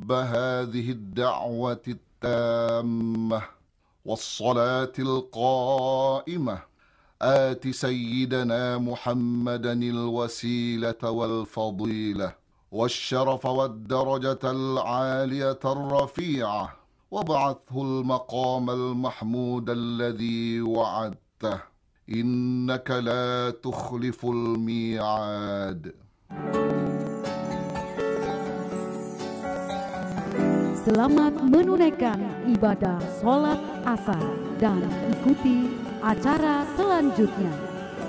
رب هذه الدعوة التامة والصلاة القائمة آت سيدنا محمدا الوسيلة والفضيلة والشرف والدرجة العالية الرفيعة وابعثه المقام المحمود الذي وعدته إنك لا تخلف الميعاد. Selamat menunaikan ibadah sholat asar dan ikuti acara selanjutnya.